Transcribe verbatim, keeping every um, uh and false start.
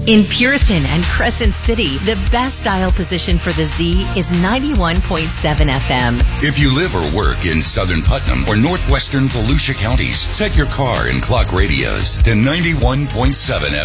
In Pearson and Crescent City, the best dial position for the Z is ninety-one point seven F M. If you live or work in southern Putnam or northwestern Volusia counties, set your car and clock radios to ninety-one point seven F M.